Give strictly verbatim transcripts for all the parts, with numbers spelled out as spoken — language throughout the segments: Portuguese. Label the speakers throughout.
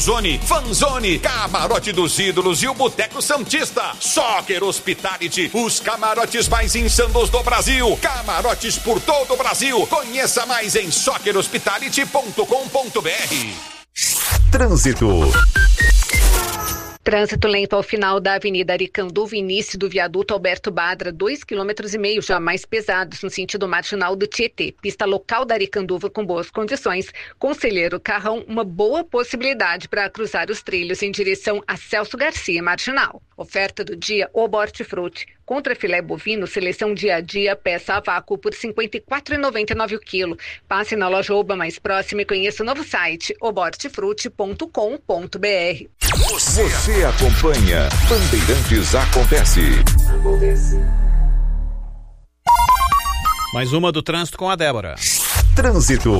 Speaker 1: Zone, Fanzone, Camarote dos Ídolos e o Boteco Santista. Soccer Hospitality, os camarotes mais insanos do Brasil. Camarotes por todo o Brasil. Conheça mais em soccer hospitality ponto com ponto b r.
Speaker 2: Trânsito.
Speaker 3: Trânsito lento ao final da Avenida Aricanduva, início do viaduto Alberto Badra, dois quilômetros e meio já mais pesados no sentido marginal do Tietê. Pista local da Aricanduva com boas condições. Conselheiro Carrão, uma boa possibilidade para cruzar os trilhos em direção a Celso Garcia Marginal. Oferta do dia, Oba Hortifruti. Contra filé bovino, seleção dia a dia, peça a vácuo por cinquenta e quatro reais e noventa e nove centavos o quilo. Passe na loja Oba mais próxima e conheça o novo site oba hortifruti ponto com ponto b r.
Speaker 2: Você, Você acompanha Bandeirantes Acontece. Acontece.
Speaker 4: Mais uma do trânsito com a Débora.
Speaker 2: Trânsito.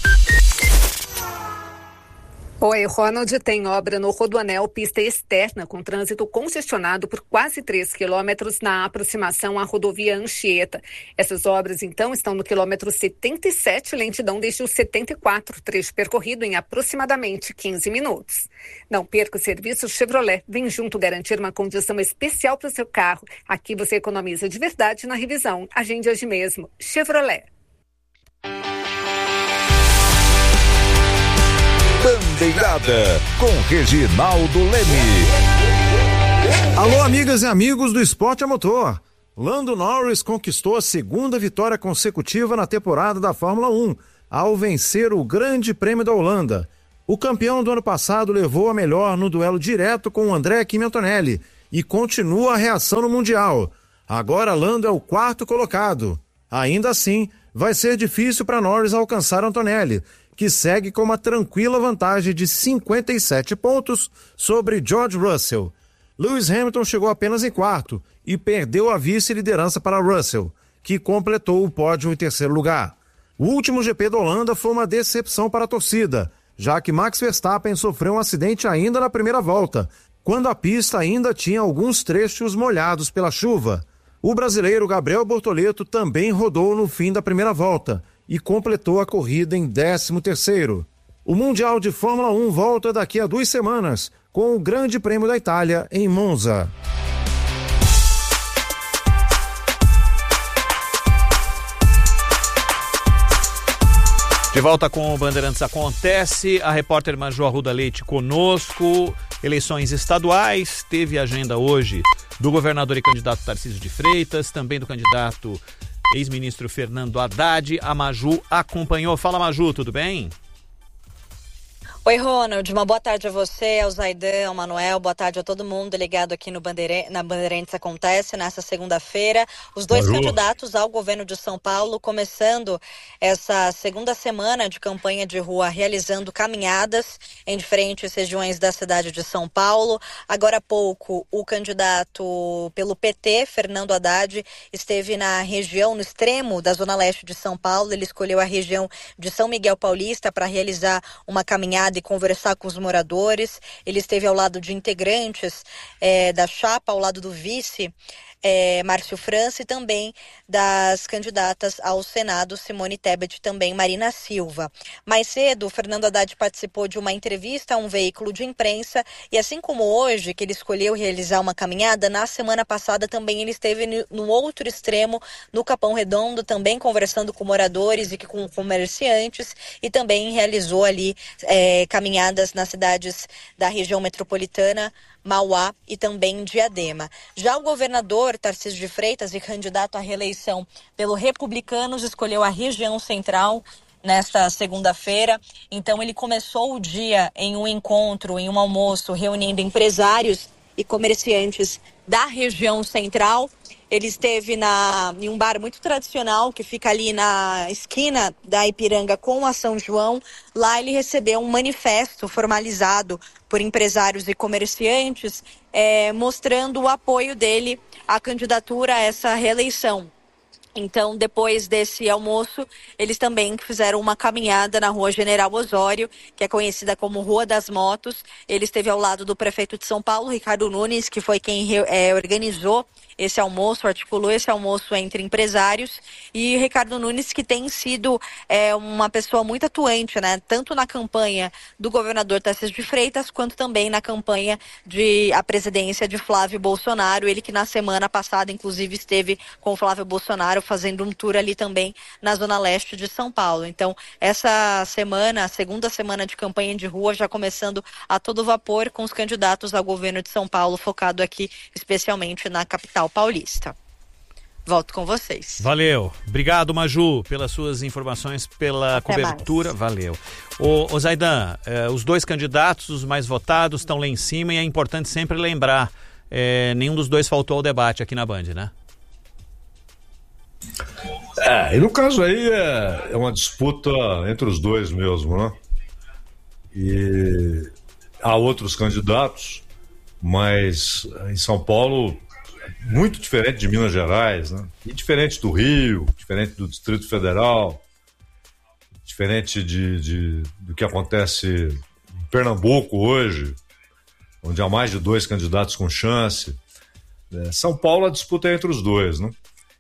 Speaker 3: Oi, Ronald, tem obra no Rodoanel, pista externa, com trânsito congestionado por quase três quilômetros na aproximação à rodovia Anchieta. Essas obras, então, estão no quilômetro setenta e sete, lentidão desde o setenta e quatro, trecho percorrido em aproximadamente quinze minutos. Não perca o serviço Chevrolet. Vem junto garantir uma condição especial para o seu carro. Aqui você economiza de verdade na revisão. Agende hoje mesmo. Chevrolet.
Speaker 2: Bandeirada com Reginaldo Leme.
Speaker 5: Alô, amigas e amigos do esporte a motor. Lando Norris conquistou a segunda vitória consecutiva na temporada da Fórmula um, ao vencer o Grande Prêmio da Holanda. O campeão do ano passado levou a melhor no duelo direto com o André Kimi Antonelli e continua a reação no Mundial. Agora Lando é o quarto colocado. Ainda assim, vai ser difícil para Norris alcançar Antonelli, que segue com uma tranquila vantagem de cinquenta e sete pontos sobre George Russell. Lewis Hamilton chegou apenas em quarto e perdeu a vice-liderança para Russell, que completou o pódio em terceiro lugar. O último G P da Holanda foi uma decepção para a torcida, já que Max Verstappen sofreu um acidente ainda na primeira volta, quando a pista ainda tinha alguns trechos molhados pela chuva. O brasileiro Gabriel Bortoleto também rodou no fim da primeira volta e completou a corrida em décimo terceiro. O Mundial de Fórmula um volta daqui a duas semanas, com o Grande Prêmio da Itália em Monza.
Speaker 4: De volta com o Bandeirantes Acontece, a repórter Maju Arruda Leite conosco. Eleições estaduais, teve agenda hoje do governador e candidato Tarcísio de Freitas, também do candidato ex-ministro Fernando Haddad. A Maju acompanhou. Fala, Maju, tudo bem?
Speaker 6: Oi, Ronald, uma boa tarde a você, ao Zaidan, ao Manuel, boa tarde a todo mundo ligado aqui no Bandeira... na Bandeirantes Acontece nessa segunda-feira. Os dois Maju. candidatos ao governo de São Paulo começando essa segunda semana de campanha de rua, realizando caminhadas em diferentes regiões da cidade de São Paulo. Agora há pouco, o candidato pelo P T, Fernando Haddad, esteve na região, no extremo da zona leste de São Paulo. Ele escolheu a região de São Miguel Paulista para realizar uma caminhada e conversar com os moradores. Ele esteve ao lado de integrantes é, da chapa, ao lado do vice é, Márcio França, e também das candidatas ao Senado, Simone Tebet e também Marina Silva. Mais cedo, Fernando Haddad participou de uma entrevista a um veículo de imprensa e, assim como hoje, que ele escolheu realizar uma caminhada, na semana passada também ele esteve no outro extremo, no Capão Redondo, também conversando com moradores e com comerciantes, e também realizou ali é, caminhadas nas cidades da região metropolitana, Mauá e também Diadema. Já o governador Tarcísio de Freitas, e candidato à reeleição pelo Republicanos, escolheu a região central nesta segunda-feira. Então ele começou o dia em um encontro, em um almoço, reunindo empresários e comerciantes da região central. Ele esteve na, em um bar muito tradicional que fica ali na esquina da Ipiranga com a São João. Lá ele recebeu um manifesto formalizado por empresários e comerciantes, é, mostrando o apoio dele à candidatura a essa reeleição. Então, depois desse almoço, eles também fizeram uma caminhada na Rua General Osório, que é conhecida como Rua das Motos. Ele esteve ao lado do prefeito de São Paulo, Ricardo Nunes, que foi quem é, organizou esse almoço, articulou esse almoço entre empresários. E Ricardo Nunes, que tem sido é, uma pessoa muito atuante, né? Tanto na campanha do governador Tarcísio de Freitas, quanto também na campanha de a presidência de Flávio Bolsonaro. Ele que na semana passada, inclusive, esteve com o Flávio Bolsonaro fazendo um tour ali também na zona leste de São Paulo. Então, essa semana, a segunda semana de campanha de rua, já começando a todo vapor com os candidatos ao governo de São Paulo, focado aqui especialmente na capital paulista. Volto com vocês.
Speaker 4: Valeu. Obrigado, Maju, pelas suas informações, pela
Speaker 6: Até
Speaker 4: cobertura.
Speaker 6: mais.
Speaker 4: Valeu. Ô, ô Zaidan, eh, os dois candidatos, os mais votados, estão lá em cima e é importante sempre lembrar, eh, nenhum dos dois faltou ao debate aqui na Band, né?
Speaker 7: É, e no caso aí é, é uma disputa entre os dois mesmo, né? E há outros candidatos, mas em São Paulo, muito diferente de Minas Gerais, né? E diferente do Rio, diferente do Distrito Federal, diferente de, de, do que acontece em Pernambuco hoje, onde há mais de dois candidatos com chance. É, São Paulo, a disputa é entre os dois, né?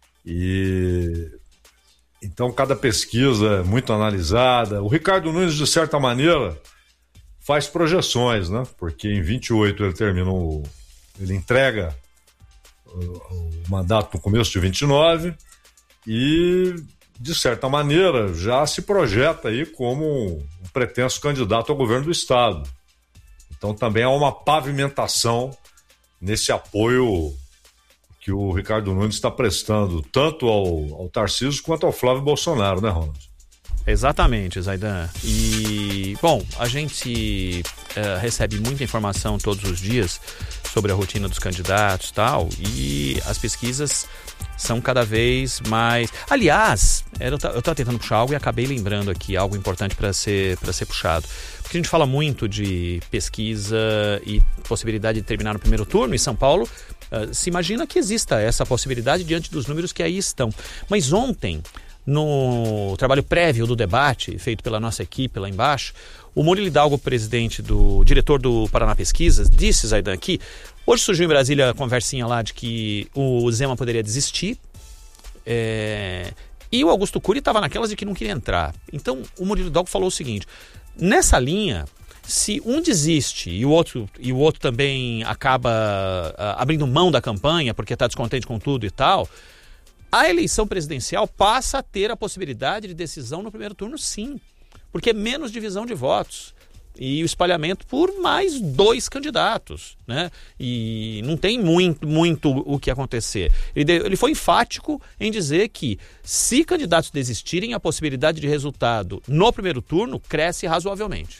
Speaker 7: E então cada pesquisa é muito analisada. O Ricardo Nunes, de certa maneira, faz projeções, né? Porque em vinte e oito ele termina o, ele entrega o, o mandato no começo de vinte e nove e, de certa maneira, já se projeta aí como um pretenso candidato ao governo do estado. Então também há uma pavimentação nesse apoio que o Ricardo Nunes está prestando tanto ao, ao Tarcísio quanto ao Flávio Bolsonaro, né, Ronald?
Speaker 4: Exatamente, Zaidan. E, bom, a gente uh, recebe muita informação todos os dias sobre a rotina dos candidatos e tal, e as pesquisas são cada vez mais... Aliás, eu estava tentando puxar algo e acabei lembrando aqui algo importante para ser, para ser puxado. Porque a gente fala muito de pesquisa e possibilidade de terminar no primeiro turno, e São Paulo uh, se imagina que exista essa possibilidade diante dos números que aí estão. Mas ontem, no trabalho prévio do debate feito pela nossa equipe lá embaixo, o Murilo Hidalgo, presidente do diretor do Paraná Pesquisas, disse, Zaidan, que hoje surgiu em Brasília a conversinha lá de que o Zema poderia desistir, é, e o Augusto Cury estava naquelas de que não queria entrar. Então o Murilo Hidalgo falou o seguinte: nessa linha, se um desiste e o outro, e o outro também acaba uh, abrindo mão da campanha porque está descontente com tudo e tal, a eleição presidencial passa a ter a possibilidade de decisão no primeiro turno, sim, porque é menos divisão de votos e o espalhamento por mais dois candidatos, né? E não tem muito, muito o que acontecer. Ele, de, ele foi enfático em dizer que, se candidatos desistirem, a possibilidade de resultado no primeiro turno cresce razoavelmente.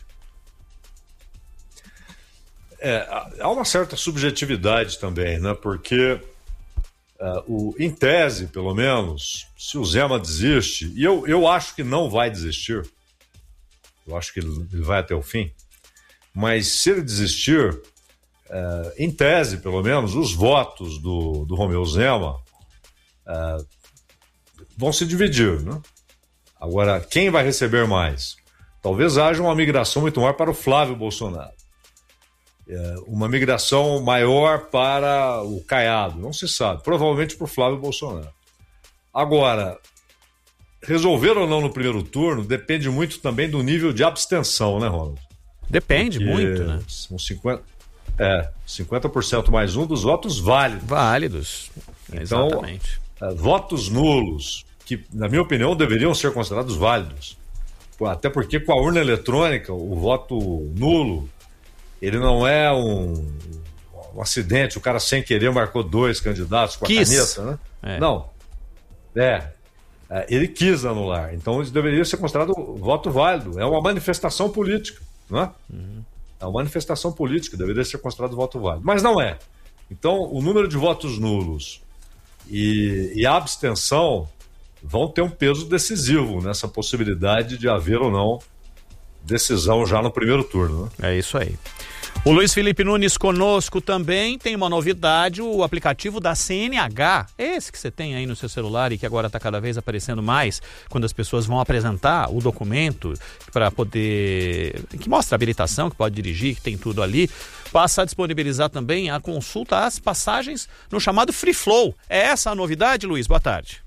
Speaker 7: É, há uma certa subjetividade também, né? Porque Uh, o, em tese, pelo menos, se o Zema desiste, e eu, eu acho que não vai desistir, eu acho que ele, ele vai até o fim, mas se ele desistir, uh, em tese, pelo menos, os votos do, do Romeu Zema uh, vão se dividir, né? Agora, quem vai receber mais? Talvez haja uma migração muito maior para o Flávio Bolsonaro. Uma migração maior para o Caiado, não se sabe, provavelmente para o Flávio Bolsonaro. Agora, resolver ou não no primeiro turno depende muito também do nível de abstenção, né, Ronald?
Speaker 4: Depende
Speaker 7: Porque
Speaker 4: muito, né?
Speaker 7: São cinquenta, é, cinquenta por cento mais um dos votos válidos.
Speaker 4: Válidos,
Speaker 7: então,
Speaker 4: exatamente.
Speaker 7: É, votos nulos, que, na minha opinião, deveriam ser considerados válidos. Até porque com a urna eletrônica, o voto nulo, ele não é um, um acidente, o cara sem querer marcou dois candidatos com a
Speaker 4: quis.
Speaker 7: caneta, né?
Speaker 4: É.
Speaker 7: Não. É, é. Ele quis anular. Então isso deveria ser considerado voto válido. É uma manifestação política, não é? Uhum. É uma manifestação política, deveria ser considerado voto válido. Mas não é. Então o número de votos nulos e, e a abstenção vão ter um peso decisivo nessa possibilidade de haver ou não decisão já no primeiro turno, né?
Speaker 4: É isso aí. O Luiz Felipe Nunes conosco também. Tem uma novidade, o aplicativo da C N H, esse que você tem aí no seu celular e que agora está cada vez aparecendo mais quando as pessoas vão apresentar o documento para poder, que mostra a habilitação, que pode dirigir, que tem tudo ali, passa a disponibilizar também a consulta às passagens no chamado Free Flow. É essa a novidade, Luiz? Boa tarde.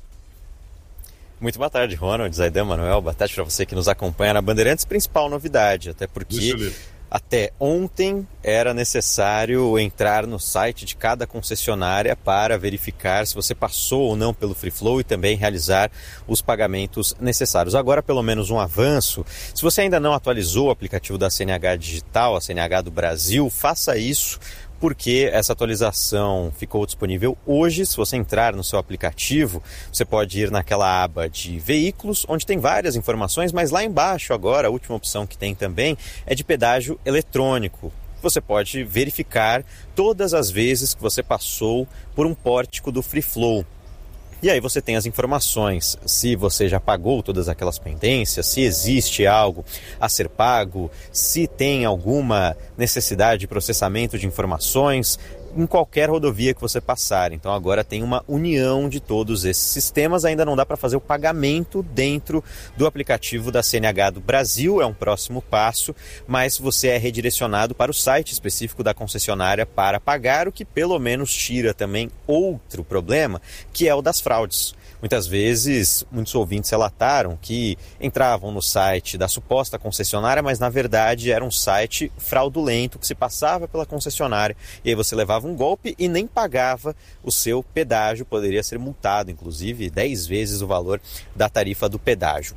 Speaker 8: Muito boa tarde, Ronald, Zaidan, Manuel. Boa tarde para você que nos acompanha na Bandeirantes. Principal novidade, até porque até ontem era necessário entrar no site de cada concessionária para verificar se você passou ou não pelo Free Flow e também realizar os pagamentos necessários. Agora, pelo menos um avanço. Se você ainda não atualizou o aplicativo da C N H Digital, a C N H do Brasil, faça isso, porque essa atualização ficou disponível hoje. Se você entrar no seu aplicativo, você pode ir naquela aba de veículos, onde tem várias informações, mas lá embaixo agora, a última opção que tem também é de pedágio eletrônico. Você pode verificar todas as vezes que você passou por um pórtico do Free Flow. E aí você tem as informações, se você já pagou todas aquelas pendências, se existe algo a ser pago, se tem alguma necessidade de processamento de informações em qualquer rodovia que você passar. Então agora tem uma união de todos esses sistemas. Ainda não dá para fazer o pagamento dentro do aplicativo da C N H do Brasil, é um próximo passo, mas você é redirecionado para o site específico da concessionária para pagar, o que pelo menos tira também outro problema, que é o das fraudes. Muitas vezes, muitos ouvintes relataram que entravam no site da suposta concessionária, mas na verdade era um site fraudulento que se passava pela concessionária e aí você levava um golpe e nem pagava o seu pedágio, poderia ser multado, inclusive, dez vezes o valor da tarifa do pedágio.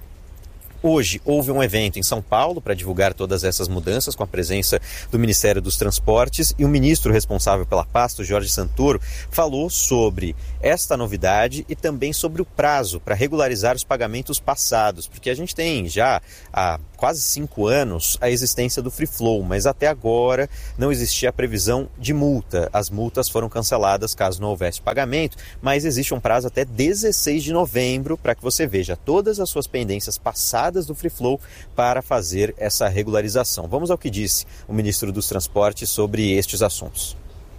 Speaker 8: Hoje houve um evento em São Paulo para divulgar todas essas mudanças com a presença do Ministério dos Transportes e o ministro responsável pela pasta, Jorge Santoro, falou sobre esta novidade e também sobre o prazo para regularizar os pagamentos passados, porque a gente tem já há quase cinco anos a existência do Free Flow, mas até agora não existia a previsão de multa. As multas foram canceladas caso não houvesse pagamento, mas existe um prazo até dezesseis de novembro para que você veja todas as suas pendências passadas do Free Flow para fazer essa regularização. Vamos ao que disse o ministro dos Transportes sobre estes assuntos.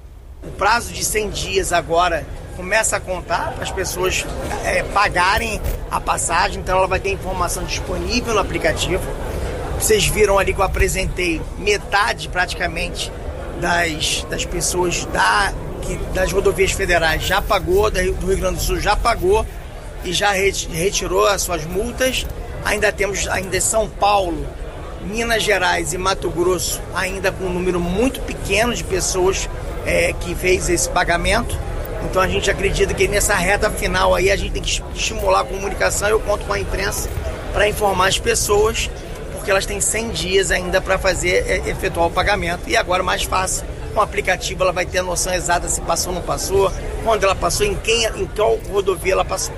Speaker 9: O prazo de cem dias agora começa a contar para as pessoas é, pagarem a passagem, então ela vai ter informação disponível no aplicativo. Vocês viram ali que eu apresentei metade praticamente das, das pessoas da, que, das rodovias federais já pagou, do Rio Grande do Sul já pagou e já retirou as suas multas. Ainda temos ainda São Paulo, Minas Gerais e Mato Grosso, ainda com um número muito pequeno de pessoas é, que fez esse pagamento. Então a gente acredita que nessa reta final aí a gente tem que estimular a comunicação. Eu conto com a imprensa para informar as pessoas, porque elas têm cem dias ainda para fazer, é, efetuar o pagamento. E agora mais fácil, com o aplicativo ela vai ter a noção exata se passou ou não passou, quando ela passou, em, quem, em qual rodovia ela passou.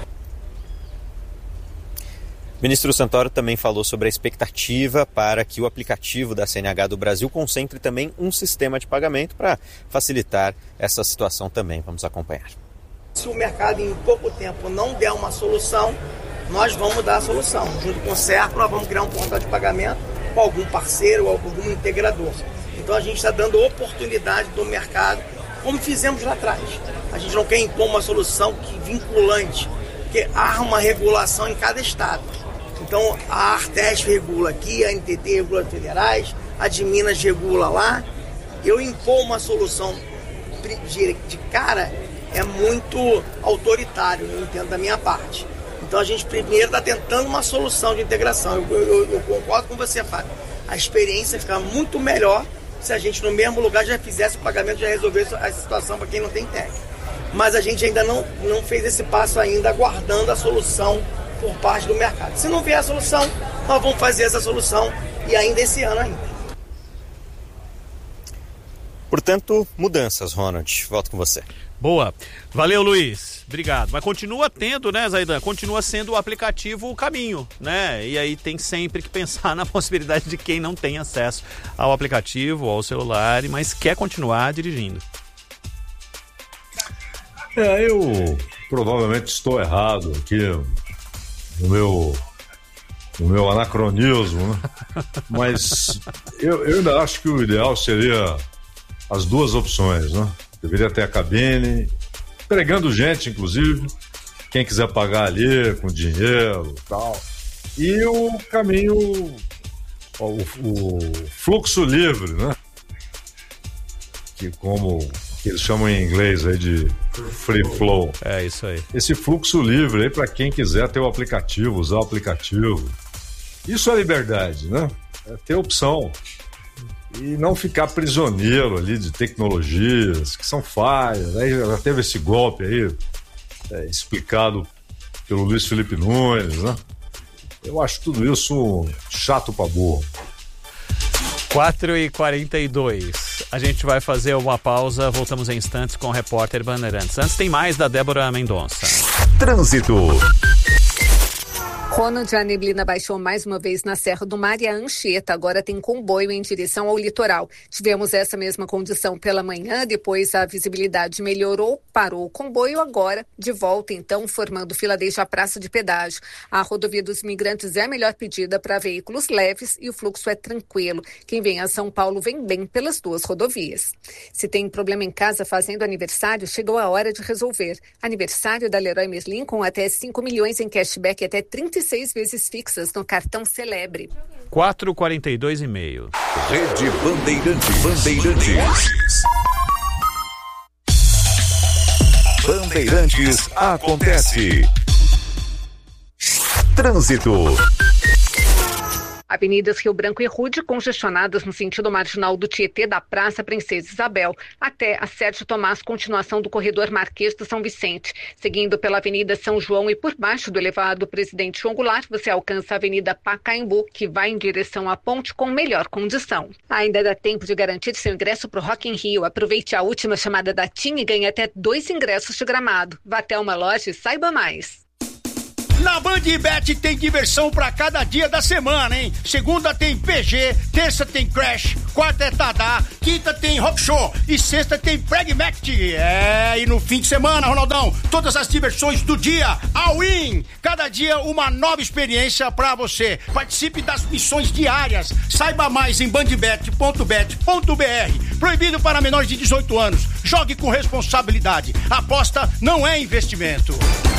Speaker 8: O ministro Santoro também falou sobre a expectativa para que o aplicativo da C N H do Brasil concentre também um sistema de pagamento para facilitar essa situação também. Vamos acompanhar.
Speaker 9: Se o mercado em pouco tempo não der uma solução, nós vamos dar a solução. Junto com o Serpa, nós vamos criar um portal de pagamento com algum parceiro ou algum integrador. Então a gente está dando oportunidade do mercado, como fizemos lá atrás. A gente não quer impor uma solução que vinculante, porque há uma regulação em cada estado. Então a Artesp regula aqui, a N T T regula federais, a de Minas regula lá. Eu impor uma solução de, de cara é muito autoritário, eu entendo da minha parte. Então a gente primeiro está tentando uma solução de integração. Eu, eu, eu concordo com você, Fábio. A experiência fica muito melhor se a gente no mesmo lugar já fizesse o pagamento, já resolvesse a situação para quem não tem técnico. Mas a gente ainda não, não fez esse passo ainda, aguardando a solução por parte do mercado. Se não vier a solução, nós vamos fazer essa solução e ainda esse ano ainda.
Speaker 8: Portanto, mudanças, Ronald. Volto com você.
Speaker 4: Boa. Valeu, Luiz. Obrigado. Mas continua tendo, né, Zaidan? Continua sendo o aplicativo o caminho, né? E aí tem sempre que pensar na possibilidade de quem não tem acesso ao aplicativo, ao celular, mas quer continuar dirigindo.
Speaker 7: É, eu provavelmente estou errado aqui no meu o meu anacronismo, né? Mas eu, eu ainda acho que o ideal seria as duas opções, né? Deveria ter a cabine, pregando gente, inclusive, quem quiser pagar ali com dinheiro e tal. E o caminho, o, o fluxo livre, né? Que como eles chamam em inglês aí de free flow.
Speaker 4: É isso aí.
Speaker 7: Esse fluxo livre aí para quem quiser ter o aplicativo, usar o aplicativo. Isso é liberdade, né? É ter opção. E não ficar prisioneiro ali de tecnologias que são falhas. Aí já teve esse golpe aí, é, explicado pelo Luiz Felipe Nunes, né? Eu acho tudo isso chato pra burro.
Speaker 4: quatro e quarenta e dois. A gente vai fazer uma pausa, voltamos em instantes com o repórter Bandeirantes. Antes tem mais da Débora Mendonça.
Speaker 2: Trânsito.
Speaker 3: Ronald, a neblina baixou mais uma vez na Serra do Mar e a Anchieta agora tem comboio em direção ao litoral. Tivemos essa mesma condição pela manhã, depois a visibilidade melhorou, parou o comboio, agora de volta então, formando fila desde a praça de pedágio. A rodovia dos Imigrantes é a melhor pedida para veículos leves e o fluxo é tranquilo. Quem vem a São Paulo vem bem pelas duas rodovias. Se tem problema em casa fazendo aniversário, chegou a hora de resolver. Aniversário da Leroy Merlin com até cinco milhões em cashback e até trinta e seis vezes fixas no cartão Celebre.
Speaker 4: quatro e quarenta e dois e meio.
Speaker 2: Rede Bandeirantes. Bandeirantes. Bandeirantes acontece. Trânsito.
Speaker 3: Avenidas Rio Branco e Rude congestionadas no sentido marginal do Tietê da Praça Princesa Isabel até a Sérgio Tomás, continuação do corredor Marquês do São Vicente. Seguindo pela Avenida São João e por baixo do elevado Presidente João Goulart, você alcança a Avenida Pacaembu, que vai em direção à ponte com melhor condição. Ainda dá tempo de garantir seu ingresso para o Rock in Rio. Aproveite a última chamada da TIM e ganhe até dois ingressos de gramado. Vá até uma loja e saiba mais.
Speaker 10: Na Bandbet tem diversão pra cada dia da semana, hein? Segunda tem P G, terça tem Crash, quarta é Tadá, quinta tem Rock Show e sexta tem Pragmatic. É, e no fim de semana, Ronaldão, todas as diversões do dia, all in! Cada dia uma nova experiência pra você. Participe das missões diárias. Saiba mais em bandbet ponto bet ponto b r. Proibido para menores de dezoito anos. Jogue com responsabilidade. Aposta não é investimento.